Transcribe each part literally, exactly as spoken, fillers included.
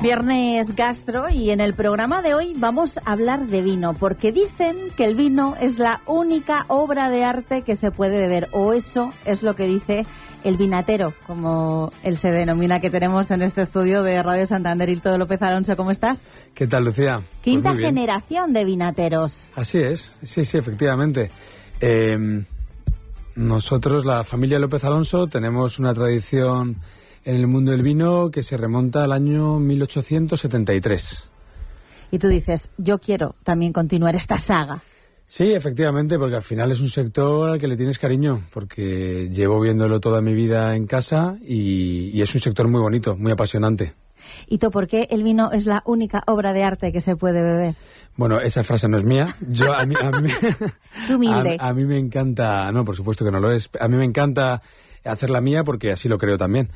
Viernes Gastro, y en el programa de hoy vamos a hablar de vino, porque dicen que el vino es la única obra de arte que se puede beber, o eso es lo que dice el vinatero, como él se denomina, que tenemos en este estudio de Radio Santander. Hilton López Alonso, ¿cómo estás? ¿Qué tal, Lucía? Quinta pues generación de vinateros. Así es, sí, sí, efectivamente. Eh, nosotros, la familia López Alonso, tenemos una tradición en el mundo del vino que se remonta al año mil ochocientos setenta y tres. Y tú dices, yo quiero también continuar esta saga. Sí, efectivamente, porque al final es un sector al que le tienes cariño, porque llevo viéndolo toda mi vida en casa y, y es un sector muy bonito, muy apasionante. ¿Y tú por qué el vino es la única obra de arte que se puede beber? Bueno, esa frase no es mía. Yo a mí, a mí, humilde. A, a mí me encanta, no, por supuesto que no lo es. A mí me encanta hacerla mía porque así lo creo también.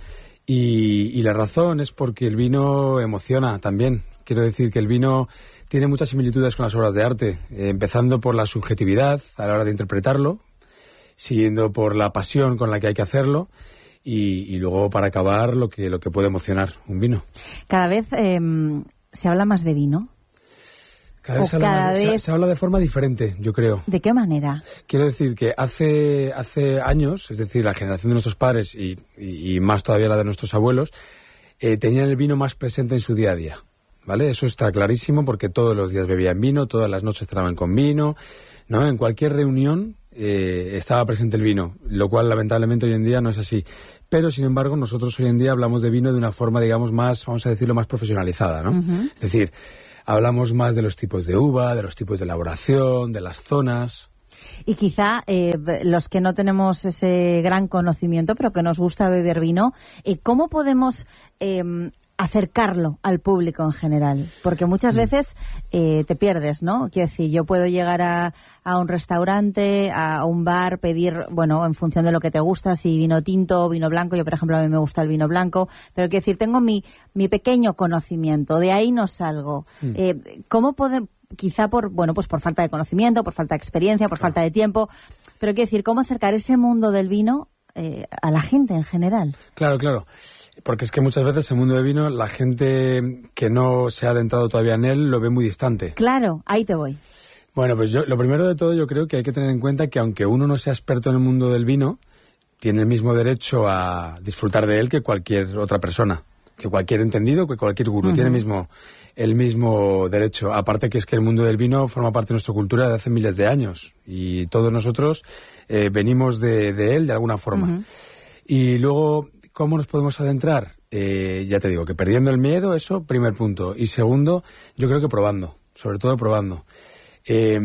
Y, y la razón es porque el vino emociona también. Quiero decir que el vino tiene muchas similitudes con las obras de arte, eh, empezando por la subjetividad a la hora de interpretarlo, siguiendo por la pasión con la que hay que hacerlo y, y luego para acabar lo que, lo que puede emocionar un vino. Cada vez eh, se habla más de vino. Cada vez, se, habla cada más, vez... se, se habla de forma diferente, yo creo. ¿De qué manera? Quiero decir que hace, hace años, es decir, la generación de nuestros padres y, y, y más todavía la de nuestros abuelos, eh, tenían el vino más presente en su día a día. ¿Vale? Eso está clarísimo porque todos los días bebían vino, todas las noches cenaban con vino, ¿no? En cualquier reunión eh, estaba presente el vino, lo cual lamentablemente hoy en día no es así. Pero, sin embargo, nosotros hoy en día hablamos de vino de una forma, digamos, más, vamos a decirlo, más profesionalizada, ¿no? Uh-huh. Es decir, hablamos más de los tipos de uva, de los tipos de elaboración, de las zonas. Y quizá eh, los que no tenemos ese gran conocimiento, pero que nos gusta beber vino, eh, ¿cómo podemos Eh, acercarlo al público en general? Porque muchas veces eh, te pierdes, ¿no? Quiero decir, yo puedo llegar a, a un restaurante, a un bar, pedir, bueno, en función de lo que te gusta, si vino tinto o vino blanco. Yo, por ejemplo, a mí me gusta el vino blanco, pero quiero decir, tengo mi, mi pequeño conocimiento, de ahí no salgo. Mm. Eh, ¿Cómo podemos...? Quizá por, bueno, pues por falta de conocimiento, por falta de experiencia, por claro. falta de tiempo, pero quiero decir, ¿cómo acercar ese mundo del vino eh, a la gente en general? Claro, claro. Porque es que muchas veces el mundo del vino, la gente que no se ha adentrado todavía en él lo ve muy distante. Claro, ahí te voy. Bueno, pues yo, lo primero de todo yo creo que hay que tener en cuenta que aunque uno no sea experto en el mundo del vino, tiene el mismo derecho a disfrutar de él que cualquier otra persona, que cualquier entendido, que cualquier gurú. Uh-huh. Tiene el mismo, el mismo derecho. Aparte que es que el mundo del vino forma parte de nuestra cultura de hace miles de años y todos nosotros eh, venimos de, de él de alguna forma. Uh-huh. Y luego... ¿Cómo nos podemos adentrar? Eh, ya te digo, que perdiendo el miedo, eso, primer punto. Y segundo, yo creo que probando, sobre todo probando. Eh,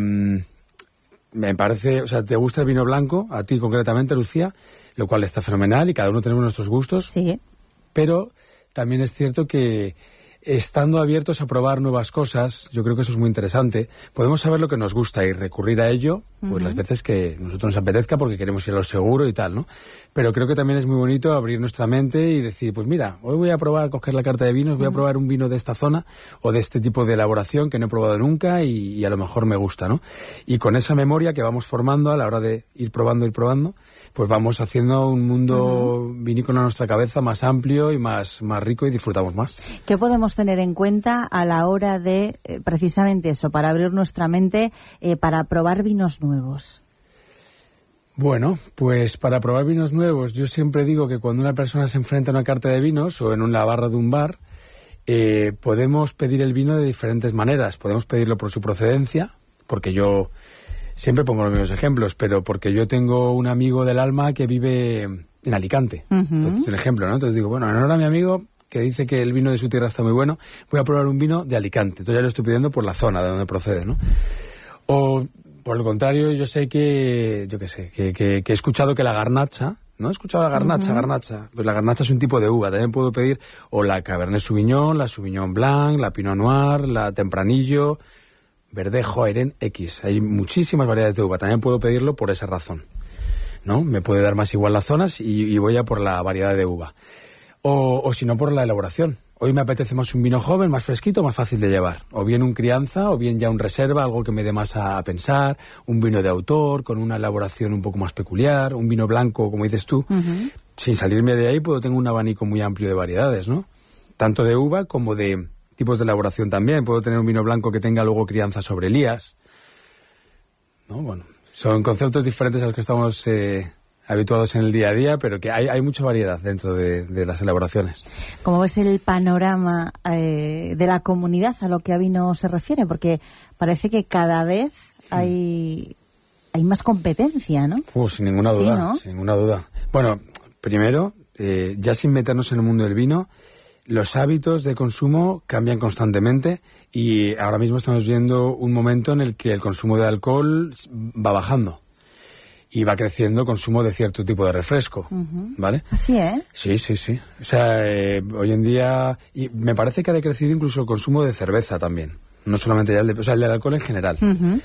me parece, o sea, ¿te gusta el vino blanco? A ti concretamente, Lucía, lo cual está fenomenal y cada uno tenemos nuestros gustos. Sí. Pero también es cierto que estando abiertos a probar nuevas cosas, yo creo que eso es muy interesante, podemos saber lo que nos gusta y recurrir a ello, pues uh-huh. las veces que nosotros nos apetezca porque queremos ir a lo seguro y tal, ¿no? Pero creo que también es muy bonito abrir nuestra mente y decir, pues mira, hoy voy a probar, coger la carta de vinos, voy uh-huh. a probar un vino de esta zona o de este tipo de elaboración que no he probado nunca y, y a lo mejor me gusta, ¿no? Y con esa memoria que vamos formando a la hora de ir probando, ir probando, pues vamos haciendo un mundo uh-huh. vinícola en nuestra cabeza más amplio y más, más rico y disfrutamos más. ¿Qué podemos tener en cuenta a la hora de, eh, precisamente eso, para abrir nuestra mente, eh, para probar vinos nuevos? Bueno, pues para probar vinos nuevos, yo siempre digo que cuando una persona se enfrenta a una carta de vinos o en una barra de un bar, eh, podemos pedir el vino de diferentes maneras. Podemos pedirlo por su procedencia, porque yo... Siempre pongo los mismos ejemplos, pero porque yo tengo un amigo del alma que vive en Alicante. Uh-huh. Entonces, es un ejemplo, ¿no? Entonces digo, bueno, en honor a mi amigo que dice que el vino de su tierra está muy bueno, voy a probar un vino de Alicante. Entonces ya lo estoy pidiendo por la zona de donde procede, ¿no? O, por el contrario, yo sé que, yo qué sé, que, que, que he escuchado que la garnacha, ¿no? He escuchado la garnacha, uh-huh. garnacha. Pues la garnacha es un tipo de uva. También puedo pedir o la Cabernet Sauvignon, la Sauvignon Blanc, la Pinot Noir, la Tempranillo... Verdejo, Airén, X. Hay muchísimas variedades de uva. También puedo pedirlo por esa razón, ¿no? Me puede dar más igual las zonas y, y voy a por la variedad de uva. O, o si no, por la elaboración. Hoy me apetece más un vino joven, más fresquito, más fácil de llevar. O bien un crianza, o bien ya un reserva, algo que me dé más a, a pensar. Un vino de autor, con una elaboración un poco más peculiar. Un vino blanco, como dices tú. Uh-huh. Sin salirme de ahí, puedo tener un abanico muy amplio de variedades, ¿no? Tanto de uva como de... tipos de elaboración también. Puedo tener un vino blanco que tenga luego crianza sobre lías, ¿no? Bueno, son conceptos diferentes a los que estamos eh, habituados en el día a día, pero que hay, hay mucha variedad dentro de, de las elaboraciones. ¿Cómo ves el panorama eh, de la comunidad a lo que a vino se refiere? Porque parece que cada vez hay, hay más competencia, ¿no? Uh, sin ninguna Sí, duda, ¿no? sin ninguna duda. Bueno, primero, eh, ya sin meternos en el mundo del vino, los hábitos de consumo cambian constantemente y ahora mismo estamos viendo un momento en el que el consumo de alcohol va bajando y va creciendo el consumo de cierto tipo de refresco, Uh-huh. ¿vale? Así, ¿eh? Sí, sí, sí. O sea, eh, hoy en día, y me parece que ha decrecido incluso el consumo de cerveza también, no solamente ya el de, o sea, el del alcohol en general. Uh-huh.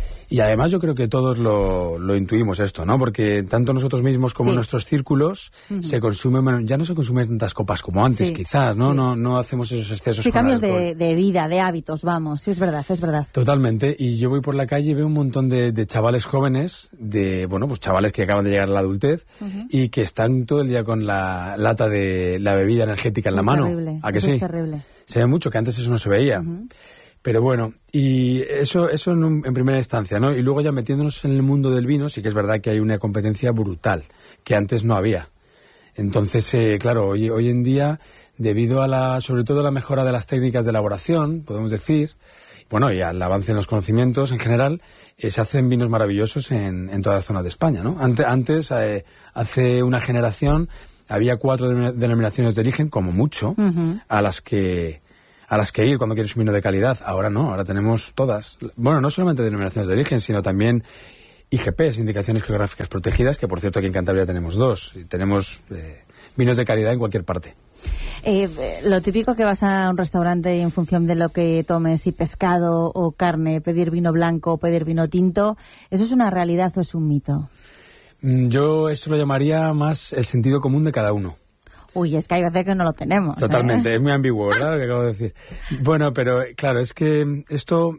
Y además yo creo que todos lo, lo intuimos esto, ¿no? Porque tanto nosotros mismos como Sí. nuestros círculos Uh-huh. se consumen, bueno, ya no se consumen tantas copas como antes, Sí, quizás, ¿no? sí. No, no hacemos esos excesos Sí, con cambios el de, alcohol. de vida, de hábitos, vamos. Sí, es verdad, es verdad. Totalmente, y yo voy por la calle y veo un montón de, de chavales jóvenes, de, bueno, pues chavales que acaban de llegar a la adultez Uh-huh. y que están todo el día con la lata de la bebida energética en la Muy mano. terrible, ¿A que eso sí? es terrible. Se ve mucho, que antes eso no se veía. Uh-huh. Pero bueno, y eso eso en, un- en primera instancia, ¿no? Y luego ya metiéndonos en el mundo del vino, sí que es verdad que hay una competencia brutal, que antes no había. Entonces, eh, claro, hoy, hoy en día, debido a la, sobre todo a la mejora de las técnicas de elaboración, podemos decir, bueno, y al avance en los conocimientos en general, eh, se hacen vinos maravillosos en, en todas las zonas de España, ¿no? Ante- antes, eh, hace una generación, había cuatro denomina- denominaciones de origen, como mucho, Uh-huh. a las que a las que ir cuando quieres un vino de calidad. Ahora no, ahora tenemos todas. Bueno, no solamente denominaciones de origen, sino también I G Ps, Indicaciones Geográficas Protegidas, que por cierto aquí en Cantabria tenemos dos. Y tenemos eh, vinos de calidad en cualquier parte. Eh, eh, lo típico que vas a un restaurante y en función de lo que tomes, si pescado o carne, pedir vino blanco o pedir vino tinto, ¿eso es una realidad o es un mito? Mm, Yo eso lo llamaría más el sentido común de cada uno. Uy, es que hay veces que no lo tenemos. ¿eh? Totalmente, es muy ambiguo, ¿verdad? Lo que acabo de decir. Bueno, pero claro, es que esto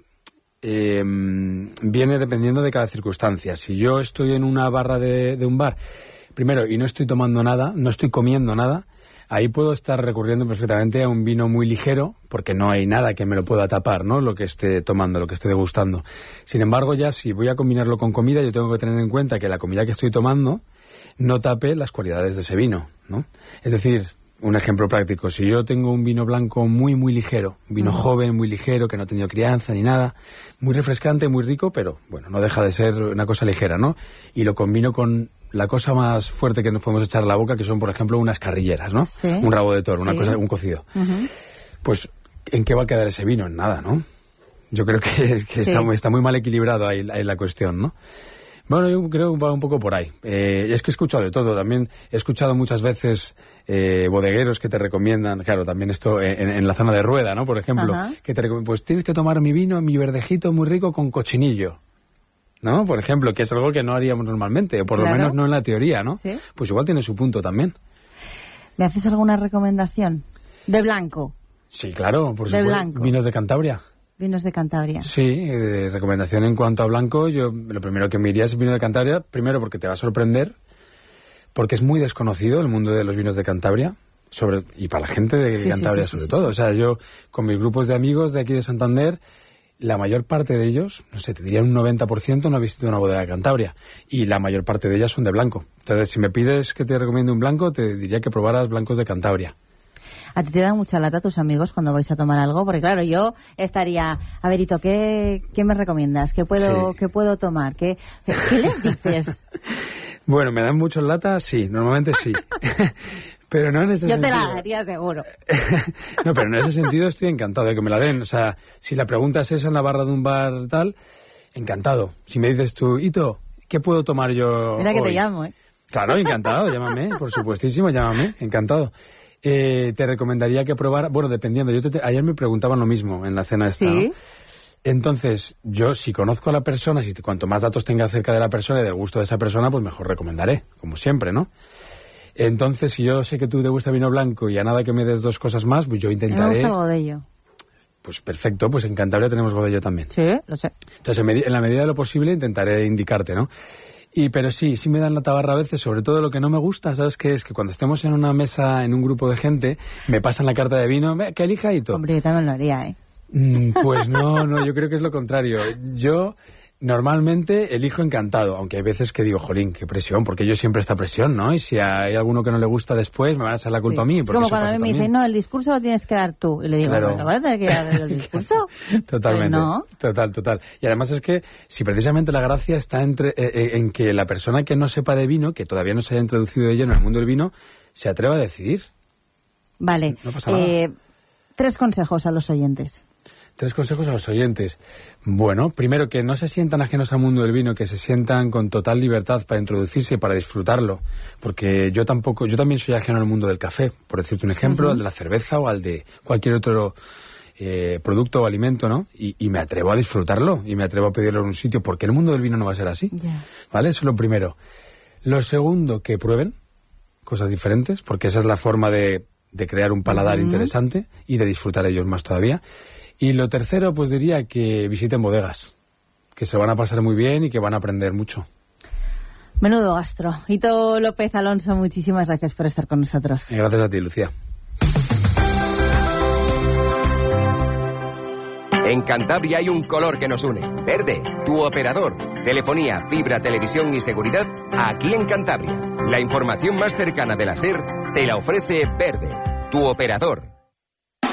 eh, viene dependiendo de cada circunstancia. Si yo estoy en una barra de, de un bar, primero, y no estoy tomando nada, no estoy comiendo nada, ahí puedo estar recurriendo perfectamente a un vino muy ligero, porque no hay nada que me lo pueda tapar, ¿no? Lo que esté tomando, lo que esté degustando. Sin embargo, ya si voy a combinarlo con comida, yo tengo que tener en cuenta que la comida que estoy tomando no tape las cualidades de ese vino, ¿no? Es decir, un ejemplo práctico, si yo tengo un vino blanco muy, muy ligero, un vino Mm. joven, muy ligero, que no ha tenido crianza ni nada, muy refrescante, muy rico, pero bueno, no deja de ser una cosa ligera, ¿no? Y lo combino con la cosa más fuerte que nos podemos echar a la boca, que son, por ejemplo, unas carrilleras, ¿no? Sí. Un rabo de toro, una Sí. cosa, un cocido. Ujú. Pues, ¿en qué va a quedar ese vino? En nada, ¿no? Yo creo que, que Sí. está, muy- está muy mal equilibrado ahí, ahí la cuestión, ¿no? Bueno, yo creo que va un poco por ahí. Eh, es que he escuchado de todo. También he escuchado muchas veces eh, bodegueros que te recomiendan, claro, también esto en, en la zona de Rueda, ¿no? Por ejemplo, Ajá. que te recomiendan, pues tienes que tomar mi vino, mi verdejito muy rico con cochinillo, ¿no? Por ejemplo, que es algo que no haríamos normalmente, o por Claro. lo menos no en la teoría, ¿no? Sí. Pues igual tiene su punto también. ¿Me haces alguna recomendación? De blanco, Sí, claro, por De supuesto. blanco. Vinos de Cantabria. vinos de Cantabria. Sí, eh, recomendación en cuanto a blanco, yo lo primero que me iría es vino de Cantabria, primero porque te va a sorprender, porque es muy desconocido el mundo de los vinos de Cantabria, sobre y para la gente de Sí, sí, Cantabria sí, sí, sobre sí, todo. sí. O sea, yo con mis grupos de amigos de aquí de Santander, la mayor parte de ellos, no sé, te diría un noventa por ciento no ha visitado una bodega de Cantabria, y la mayor parte de ellas son de blanco. Entonces, si me pides que te recomiende un blanco, te diría que probaras blancos de Cantabria. ¿A ti te dan mucha lata tus amigos cuando vais a tomar algo? Porque claro, yo estaría, a ver, Hito, ¿qué, qué me recomiendas? ¿Qué puedo, Sí. ¿qué puedo tomar? ¿Qué, qué, qué les dices? Bueno, ¿me dan mucho lata? Sí, normalmente sí. Pero no en ese Yo te sentido. la daría seguro. No, pero en ese sentido estoy encantado de que me la den. O sea, si la pregunta es esa en la barra de un bar tal, encantado. Si me dices tú, Hito, ¿qué puedo tomar yo Mira que hoy? te llamo, ¿eh? Claro, encantado, llámame, por supuestísimo, llámame, encantado. Eh, te recomendaría que probara, bueno, dependiendo, yo te- ayer me preguntaban lo mismo en la cena esta, Sí. ¿no? Entonces, yo si conozco a la persona, si te- cuanto más datos tenga acerca de la persona y del gusto de esa persona, pues mejor recomendaré, como siempre, ¿no? Entonces, si yo sé que tú te gusta vino blanco y a nada que me des dos cosas más, pues yo A mí me intentaré... gusta el Godello. Pues perfecto, pues en Cantabria tenemos Godello también. Sí, lo sé. Entonces, en, medi- en la medida de lo posible, intentaré indicarte, ¿no? Y pero sí, sí me dan la tabarra a veces, sobre todo lo que no me gusta, ¿sabes qué? Es que cuando estemos en una mesa, en un grupo de gente, me pasan la carta de vino, que elija y todo. Hombre, yo también lo haría, ¿eh? Mm, pues no, no, yo creo que es lo contrario. Yo normalmente elijo encantado, aunque hay veces que digo, jolín, qué presión, porque yo siempre esta presión, ¿no? Y si hay alguno que no le gusta después, me van a echar la culpa sí. a mí. Es como cuando a mí me dicen, no, el discurso lo tienes que dar tú. Y le digo, claro. ¿No vas a tener que dar el discurso? Totalmente. Pues no. Total, total. Y además es que, si precisamente la gracia está entre, eh, en que la persona que no sepa de vino, que todavía no se haya introducido de lleno en el mundo del vino, se atreva a decidir. Vale. No pasa nada. Eh, tres consejos a los oyentes. Tres consejos a los oyentes. Bueno, primero, que no se sientan ajenos al mundo del vino, que se sientan con total libertad para introducirse y para disfrutarlo. Porque yo tampoco, yo también soy ajeno al mundo del café, por decirte un ejemplo, uh-huh. al de la cerveza o al de cualquier otro eh, producto o alimento, ¿no? Y, y me atrevo a disfrutarlo y me atrevo a pedirlo en un sitio, porque el mundo del vino no va a ser así. Yeah. ¿Vale? Eso es lo primero. Lo segundo, que prueben cosas diferentes, porque esa es la forma de, de crear un paladar uh-huh. interesante y de disfrutar ellos más todavía. Y lo tercero, pues diría que visiten bodegas, que se lo van a pasar muy bien y que van a aprender mucho. Menudo gastro. Hito López Alonso, muchísimas gracias por estar con nosotros. Y gracias a ti, Lucía. En Cantabria hay un color que nos une. Verde, tu operador. Telefonía, fibra, televisión y seguridad aquí en Cantabria. La información más cercana de la SER te la ofrece Verde, tu operador.